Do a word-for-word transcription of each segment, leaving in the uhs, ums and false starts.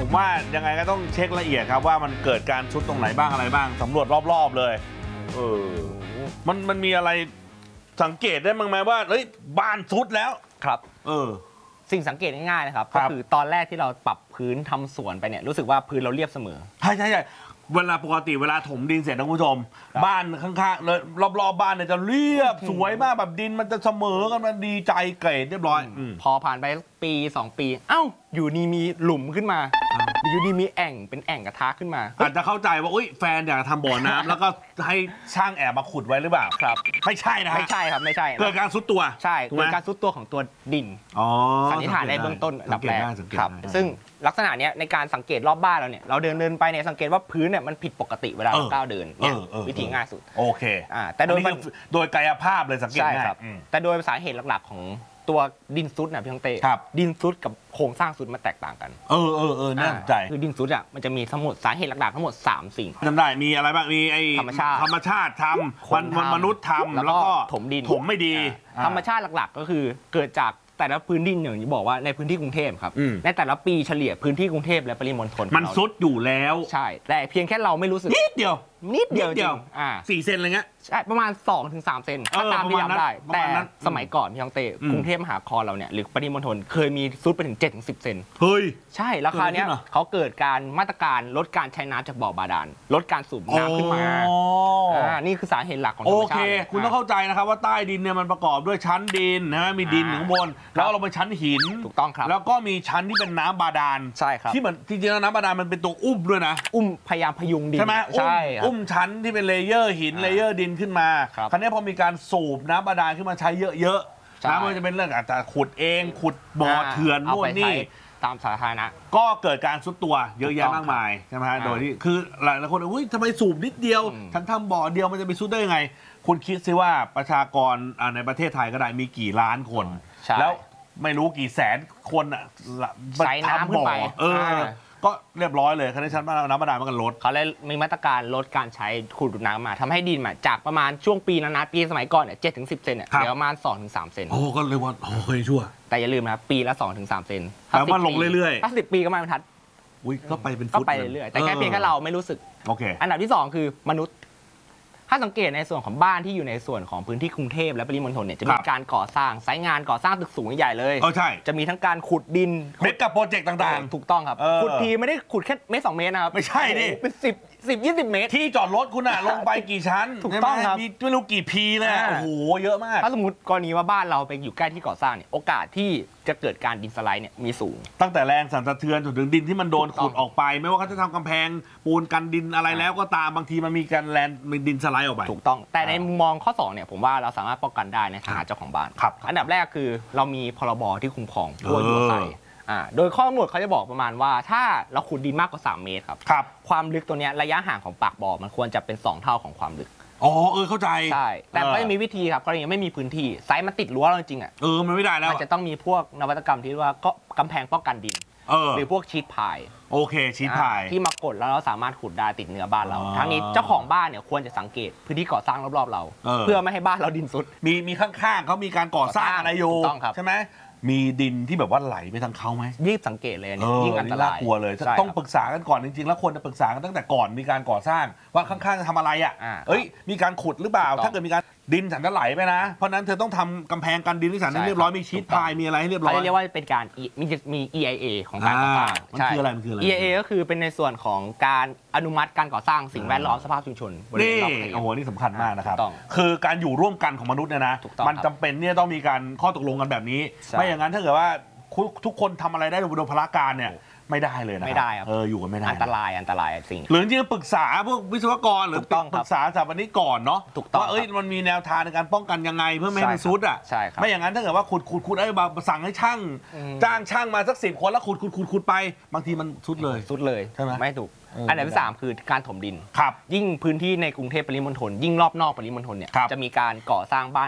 ผมว่ายังไงก็ต้องเช็คละเอียดครับว่ามันเกิดการชุดตรงไหนบ้างอะไรบ้างสำรวจรอบๆเลยเออมันมันมีอะไรสังเกตได้มั้งไหมว่าเฮ้ยบ้านชุดแล้วครับเออสิ่งสังเกตง่ายๆนะครับก็คือตอนแรกที่เราปรับพื้นทำสวนไปเนี่ยรู้สึกว่าพื้นเราเรียบเสมอใช่ใช่ใช่เวลาปกติเวลาถมดินเสร็จนะคุณผู้ชมบ้านข้างๆเลยรอบๆบ้านเนี่ยจะเรียบสวยมากแบบดินมันจะเสมอกันมันดีใจเกรดเรียบร้อยพอผ่านไปปีสองปีเอ้าอยู่นี่มีหลุมขึ้นมาอยู่นี่มีแอ่งเป็นแอ่งกระทะขึ้นมาอาจจะเข้าใจว่าอุ้ยแฟนอยากทำบ่อน้ำแล้วก็ให้ช่างแอบมาขุดไว้หรือเปล่าครับไม่ใช่นะไม่ใช่ครับไม่ใช่เกิดการซุดตัวใช่เกิดการซุดตัวของตัวดินสันนิษฐานในเบื้องต้นดับแรกครับซึ่งลักษณะนี้ในการสังเกตรอบบ้านเราเนี่ยเราเดินเดินไปเนี่ยสังเกตว่าพื้นเนี่ยมันผิดปกติเวลาเราก้าวเดินเนี่ยวิธีง่ายสุดโอเคอ่าแต่โดยโดยกายภาพเลยสังเกตง่ายแต่โดยสาเหตุหลักๆของตัวดินซุดนะพี่ทังเต้ดินซุดกับโครงสร้างซุดมันแตกต่างกันเออเออเออน่าสนใจคือดินซุดอ่ะมันจะมีทั้งหมดสาเหตุหลักๆทั้งหมดสามสิ่งจำได้มีอะไรบ้างมีไอ้ธรรมชาติธรรมชาติทำมนุษย์ทำแล้วก็ถมดินถมไม่ดีธรรมชาติหลักๆก็คือเกิดจากแต่ละพื้นดินอย่างที่บอกว่าในพื้นที่กรุงเทพครับในแต่ละปีเฉลี่ยพื้นที่กรุงเทพและปริมณฑลมันซุดอยู่แล้วใช่แต่เพียงแค่เราไม่รู้สึกนิดเดียวนิดเดียวจริงอ่าสี่เซนอะไรเงี้ยใช่ประมาณ สองถึงสาม เซนถ้าตามที่จำได้แต่สมัยก่อนพี่ทังเต้กรุงเทพมหานครเราเนี่ยหรือปริมณฑลเคยมีซุดไปถึง เจ็ดถึงสิบ เซนเฮ้ยใช่ราคาเนี้ยเขาเกิดการมาตรการลดการใช้น้ำจากบ่อบาดาลลดการสูบน้ำขึ้นมาอ่านี่คือสาเหตุหลักของธรรมชาติโอเคคุณต้องเข้าใจนะครับว่าใต้ดินเนี่ยมันประกอบด้วยชั้นดินนะมีดินอยู่ข้างบนแล้วเราไปชั้นหินถูกต้องครับแล้วก็มีชั้นที่เป็นน้ำบาดาลใช่ครับที่มันจริงๆแล้วน้ำบาดาลมันเป็นตัวอุ้มด้วยนะอุ้มพยายามพยุงดินใช่ไหมใช่อุ้มชั้นที่เป็นเลเยอร์หินเลเยอร์ดินขึ้นมาคราวนี้พอมีการสูบน้ำบาดาลขึ้นมาใช้เยอะๆน้ำมันจะเป็นเรื่องอาจจะขุดเองขุดบ่อเถื่อนนู่นนี่ตามสาธารณะก็เกิดการซุดตัวเยอะแยะมากมายใช่ไหมฮะโดยที่คือหลายคนอุ้ยทำไมสูบนิดเดียวฉันทำบ่อเดียวมันจะไปซุดได้ยังไงคุณคิดซิว่าประชากรในประเทศไทยก็ได้มีกี่ล้านคนแล้วไม่รู้กี่แสนคนอ่ะใช้น้ำขึ้นไปเออก็เรียบร้อยเลยคณะชั้นน้ำบาดาลมันก็ลดเขาเลยมีมาตรการลดการใช้ขุดน้ำมาทำให้ดินมาจากประมาณช่วงปีนั้นนะปีสมัยก่อนเนี่ยเจ็ดถึงสิบเซนเนี่ยเหลือประมาณสองถึงสามเซนโอ้ก็เลยว่าโอ้เคยชั่วแต่อย่าลืมนะปีละสองถึงสามเซนแต่ว่าลงเรื่อยๆถ้าสิบปีก็ไม่บรรทัดอุ้ยก็ไปเป็นฟุตก็ไปเรื่อยๆแต่แค่เพียงแค่เราไม่รู้สึกโอเคอันดับที่สองคือมนุษย์ถ้าสังเกตในส่วนของบ้านที่อยู่ในส่วนของพื้นที่กรุงเทพและปริมณฑลเนี่ยจะมีการก่อสร้างไซต์งานก่อสร้างตึกสูงใหญ่เลยเออใช่จะมีทั้งการขุดดินเมกะโปรเจกต์ต่างๆถูกต้องครับขุดทีไม่ได้ขุดแค่เมตรสองเมตรนะครับไม่ใช่ดิเป็นสิบสิบยี่สิบเมตรที่จอดรถคุณอะลงไปกี่ชั้นถูกต้องครับมีไม่รู้กี่พีเลยโอ้โหเยอะมากถ้าสมมติกรณีว่าบ้านเราไปอยู่ใกล้ที่ก่อสร้างเนี่ยโอกาสที่จะเกิดการดินสไลด์เนี่ยมีสูงตั้งแต่แรงสั่นสะเทือนจนถึงดินที่มันโดนขุดออกไปไม่ว่าเขาจะทำกำแพงปูนกันดินอะไรแล้วก็ตามบางทีมันมีการแลนมีดินสไลด์ออกไปถูกต้องแต่ในมุมมองข้อสองเนี่ยผมว่าเราสามารถป้องกันได้ในฐานะเจ้าของบ้านอันดับแรกคือเรามีพรบที่คุ้มครองผู้อยู่อาศัยโดยข้อกำหนดเขาจะบอกประมาณว่าถ้าเราขุดดินมากกว่าสามเมตรครับความลึกตัวนี้ระยะห่างของปากบ่อมันควรจะเป็นสองเท่าของความลึกอ๋อเออเข้าใจใช่แต่ก็ยังมีวิธีครับกรณีไม่มีพื้นที่ไซส์มันติดรั้วเราจริงอ่ะเออมันไม่ได้แล้วมันจะต้องมีพวกนวัตกรรมที่ว่าก็กำแพงป้องกันดินหรือพวกชีทพายโอเคชีทพายที่มากดแล้วเราสามารถขุดได้ติดเนื้อบ้านเราทั้งนี้เจ้าของบ้านเนี่ยควรจะสังเกตพื้นที่ก่อสร้างรอบๆเราเพื่อไม่ให้บ้านเราดินซุดมีมีข้างๆเขามีการก่อสร้างอะไรอยู่ใช่ไหมมีดินที่แบบว่าไหลไปทางเขาไหมยิ่งสังเกตเลยเนี่ยยิ่งอันตรายกลัวเลยต้องปรึกษากันก่อนจริงๆแล้วควรจะปรึกษากันตั้งแต่ก่อนมีการก่อสร้างว่าข้างๆจะทำอะไรอ่ะเอ้ยมีการขุดหรือเปล่าถ้าเกิดมีการดินฉันจะไหลไปนะเพราะนั้นเธอต้องทำกำแพงกันดินที่ฉันให้เรียบร้อยมีชีทพายมีอะไรให้เรียบร้อยเขาเรียกว่าเป็นการมีมี อี ไอ เอ ของการก่อสร้างมันคืออะไรมันคืออะไรอี ไอ เอ ก็คือเป็นในส่วนของการอนุมัติการก่อสร้างสิ่งแวดล้อมสภาพชุมชนนี่โอ้โหนี่สำคัญมากนะครับคือการอยู่ร่วมกันของมนุษย์เนี่ยนะมันจำเป็นเนี่ยต้องมีการข้อตกลงกันแบบนี้ไม่อย่างนั้นถ้าเกิดว่าทุกคนทำอะไรได้โดยพละการเนี่ยไม่ได้เลยนะไม่ได้ครับเอออยู่กันไม่ได้อันตรายอันตรายสิ่งหรือจริงๆปรึกษาพวกวิศวกรหรือปรึกษาสถาปนิกก่อนเนาะว่าเอ้ยมันมีแนวทางในการป้องกันยังไงเพื่อไม่ให้มันซุดอ่ะไม่อย่างนั้นถ้าเกิดว่าขุดขุดขุดไอ้บางสั่งให้ช่างจ้างช่างมาสักสิบคนแล้วขุดขุดขุดขุดไปบางทีมันซุดเลยซุดเลยใช่ไหมไม่ถูกอันดับที่สามคือการถมดินครับยิ่งพื้นที่ในกรุงเทพปริมณฑลยิ่งรอบนอกปริมณฑลเนี่ยจะมีการก่อสร้างบ้านเ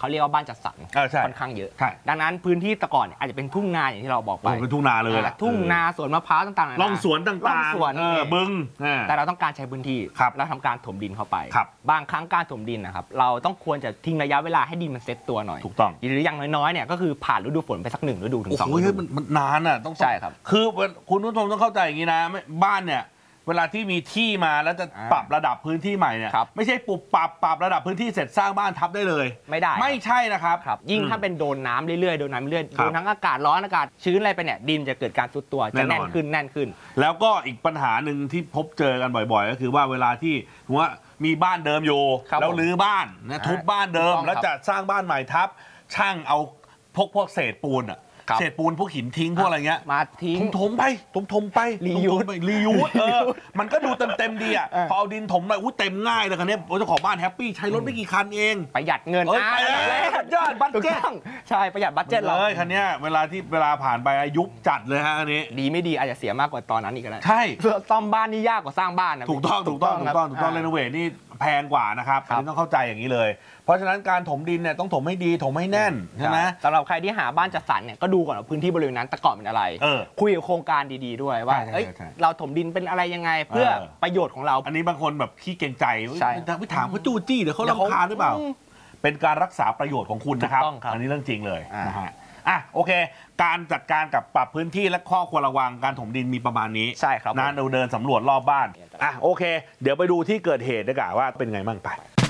เขาเรียกว่าบ้านจัดสรรเออใช่ค่อนข้างเยอะใช่ดังนั้นพื้นที่แต่ก่อนเนี่ยอาจจะเป็นทุ่งนาอย่างที่เราบอกไปโอ้เป็นทุ่งนาเลยแหละทุ่งนาสวนมะพร้าวต่างๆนานาร่องสวนต่างๆร่องสวนเออบึงอ่าแต่เราต้องการใช้พื้นที่ครับเราทำการถมดินเข้าไปครับบางครั้งการถมดินนะครับเราต้องควรจะทิ้งระยะเวลาให้ดินมันเซ็ตตัวหน่อยถูกต้องหรืออย่างน้อยๆเนี่ยก็คือผ่านฤดูฝนไปสักหนึ่งฤดูถึงโอ้สองโหฤเฮ้ดูยมันมันนานอ่ะต้องใช่ครับคือคุณผู้ชมต้องเข้าใจอย่างนี้นะไม่บ้านเนี่ย เวลาที่มีที่มาแล้วจะอ่าปรับระดับพื้นที่ใหม่เนี่ยครับไม่ใช่ปรับปรับปรับระดับพื้นที่เสร็จสร้างบ้านทับได้เลยไม่ได้ไม่ใช่นะครับครับยิ่งอืมถ้าเป็นโดนน้ำเรื่อยๆโดนน้ำเรื่อยๆครัโดบนทั้งอากาศร้อนอากาศชื้นอะไรไปเนี่ยดินจะเกิดการทรุดตัวแน่จะนอนแน่นขึ้นแน่นขึ้นแล้วก็อีกปัญหาหนึ่งที่พบเจอกันบ่อยๆ ก็คือว่าเวลาที่ว่ามีบ้านเดิมอยู่ครับแล้วผมรื้อบ้านนะอ่าทุบบ้านเดิมถูกต้องแล้วจะสร้างบ้านใหม่ทับ ช่างเอาพวกพวกเศษปูนอะครับเศษปูนพวกหินทิ้งพวกอะไรเงี้ยมาทิ้งถมๆไปถมถมๆไปรียูสถมๆไปรียูสเออมันก็ดูเต็มเต็มๆดีอ่ะเออพอเอาดินถมไปอู้เต็มง่ายเลยคันนี้โอ้เจ้าของบ้านแฮปปี้ใช้รถไม่กี่คันเองประหยัดเงินเอ้ยอ่าไปแล้วสุดยอดบัตถูกเจ็ตต้องใช่ประหยัดบัตเจ็ตเราเลยคันเนี้ยเวลาที่เวลาผ่านไปอายุบจัดเลยฮะอันนี้ดีไม่ดีอาจจะเสียมากกว่าตอนนั้นอีกก็ได้ใช่เพื่อซ่อมบ้านนี่ยากกว่าสร้างบ้านนะถูกต้องถูกต้องถูกต้องถูกต้องเรโนเวทนี่แพงกว่านะครับครัอันบนี้ต้องเข้าใจอย่างนี้เลย เพราะฉะนั้นการถมดินเนี่ยต้องถมให้ดีถมให้แน่นใช่ไหมสำหรับใครที่หาบ้านจัดสรรเนี่ยก็ดูก่อนว่าพื้นที่บริเวณนั้นแต่ก่อนเป็นอะไรเออคุยกับโครงการดีๆด้วยว่าใช่ใช่เอ้ยใช่เราถมดินเป็นอะไรยังไง เพื่อเออประโยชน์ของเราอันนี้บางคนแบบขี้เกรงใจใช่ไปถามเขาจู้จี้เดี๋ยวเขาเดี๋ยวเขารำคาญหรือเปล่าอืมเป็นการรักษาประโยชน์ของคุณนะครับถูกต้องครับอันนี้เรื่องจริงเลยอ่านนะฮะอ่ะโอเค การจัดการกับปรับพื้นที่และข้อควรระวังการถมดินมีประมาณนี้ใช่ครับนะเราเดินสำรวจรอบบ้านอ่ะโอเค เดี๋ยวไปดูที่เกิดเหตุดีกว่าว่าเป็นไงบ้างไป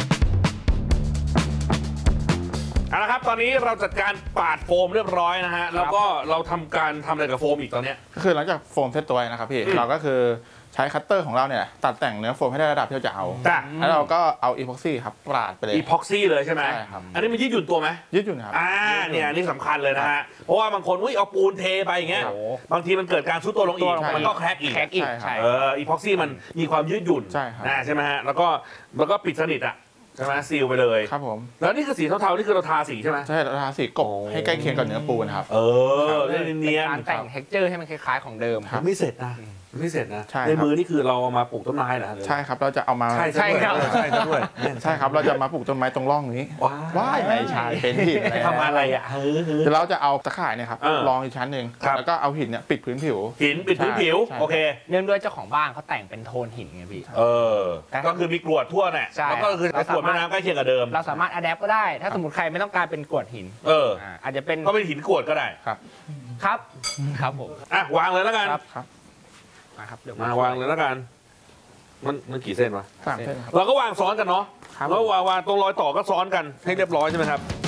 เอาละครับตอนนี้เราจัดการปาดโฟมเรียบร้อยนะฮะแล้วก็เราทำการทำอะไรกับโฟมอีกตอนเนี้ยก็คือหลังจากโฟมเซตตัวนะครับพี่อืมเราก็คือใช้คัตเตอร์ของเราเนี่ยตัดแต่งเนื้อโฟมให้ได้ระดับที่เราจะเอาจ้ะแล้วเราก็เอาอีพ็อกซี่ครับปาดไปเลยอีพ็อกซี่เลยใช่ไหมใช่ครับอันนี้มันยืดหยุ่นตัวไหมยืดหยุ่นครับอ่าเนี่ยอันนี่สำคัญเลยนะฮะเพราะว่าบางคนอุ้ยเอาปูนเทไปอย่างเงี้ยครับบางทีมันเกิดการซุดตัวลงอีกซุดตัวลงไปมันก็แครกอีกแคร็กอีกใช่ครับใช่เอออีพ็อกซี่มันมีความยืดหยุ่นใช่ครับนะใช่ไหมฮะแล้วก็แล้วก็ปิดสนิทอะใช่ไหมซีลไปเลยครับผมแล้วนี่คือสีเทาๆนี่คือเราทาสีใช่ไหมใช่เราทาสีกบให้ใกล้เคียงกับเนื้อปูนครับเออได้เนียนการแต่งเท็กเจอร์ให้มันคล้ายๆของเดิมครับๆไม่เสร็จนะไม่เสร็จนะใช่ครับในมือนี่คือเราเอามาปลูกต้นไม้เหรอหรือใช่ครับเราจะเอามาใช่ใช่ครับใช่ซะด้วยใช่ครับเราจะมาปลูกต้นไม้ตรงร่องนี้ว้าว้ายไม่ใช่เป็นหินแล้วทำอะไรอ่ะเฮ้ยเฮ้ยเดี๋ยวเราจะเอาตะข่ายเนี่ยครับเออรองอีกชั้นหนึ่งครับแล้วก็เอาหินเนี่ยปิดพื้นผิวหินปิดพื้นผิวใช่โอเคเนื่องด้วยเจ้าของบ้านเขาแต่งเป็นโทนหินไงพี่เออ ก็คือมีกรวดทั่วเนี่ยใช่แล้วก็คือเรากรวดสามารถแม่น้ำใกล้เคียงกับเดิมเราสามารถอัดแอปก็ได้ ถ้าสมมติใครไม่ต้องการเป็นกรวดหินเอออ่าอาจจะเป็นก็เป็นหินกรวดก็ได้ครับครับครับผมอ่ะวางเลยแล้วกันครับครับมาครับเดี๋ยวมาวางเลยแล้วกัน มันมันกี่เส้นวะสามเส้นครับเราก็วางซ้อนกันเนาะครับแล้ววางวางตรงรอยต่อก็ซ้อนกันให้เรียบร้อยใช่ไหมครับ